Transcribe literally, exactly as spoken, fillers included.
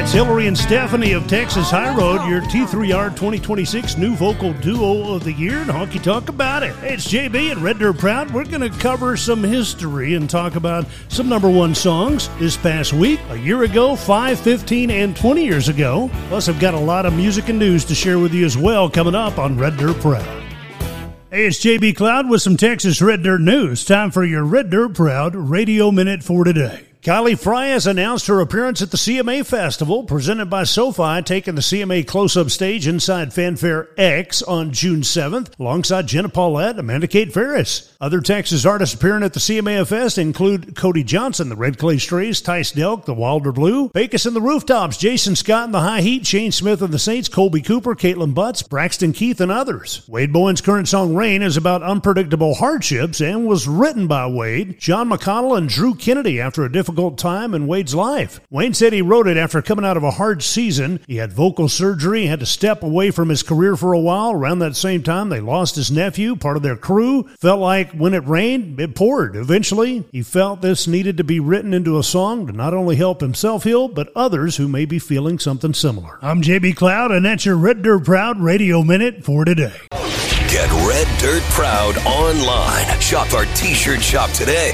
That's Hillary and Stephanie of Texas High Road, your T three R twenty twenty-six new vocal duo of the year, and honky talk about it. Hey, it's J B and Red Dirt Proud. We're going to cover some history and talk about some number one songs this past week, a year ago, five, fifteen, and twenty years ago. Plus, I've got a lot of music and news to share with you as well coming up on Red Dirt Proud. Hey, it's J B Cloud with some Texas Red Dirt news. Time for your Red Dirt Proud Radio Minute for today. Kylie Frey has announced her appearance at the C M A Festival, presented by SoFi, taking the C M A close-up stage inside Fanfare X on June seventh, alongside Jenna Paulette and Amanda Kate Ferris. Other Texas artists appearing at the C M A Fest include Cody Johnson, the Red Clay Strays, Tice Delk, the Wilder Blue, Backus and the Rooftops, Jason Scott and the High Heat, Shane Smith and the Saints, Colby Cooper, Caitlin Butts, Braxton Keith, and others. Wade Bowen's current song Rain is about unpredictable hardships and was written by Wade, John McConnell, and Drew Kennedy after a difficult time in Wade's life. Wayne said he wrote it after coming out of a hard season. He had vocal surgery, had to step away from his career for a while. Around that same time, they lost his nephew, part of their crew. Felt like when it rained, it poured. Eventually, he felt this needed to be written into a song to not only help himself heal, but others who may be feeling something similar. I'm J B Cloud, and that's your Red Dirt Proud Radio Minute for today. Get Red Dirt Proud online. Shop our t-shirt shop today